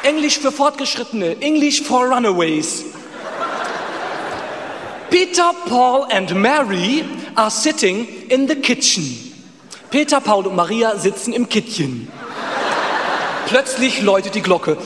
Englisch für Fortgeschrittene. English for Runaways. Peter, Paul and Mary are sitting in the kitchen. Peter, Paul und Maria sitzen im Kittchen. Plötzlich läutet die Glocke.